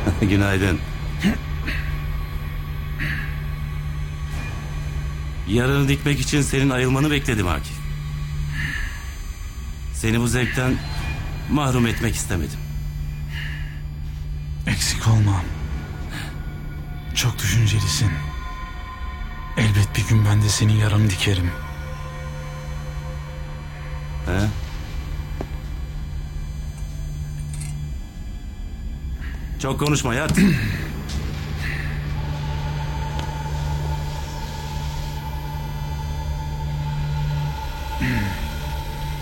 Günaydın. Yarını dikmek için senin ayılmanı bekledim Akif. Seni bu zevkten mahrum etmek istemedim. Eksik olma. Çok düşüncelisin. Elbet bir gün ben de senin yaranı dikerim. He? Çok konuşma, yat.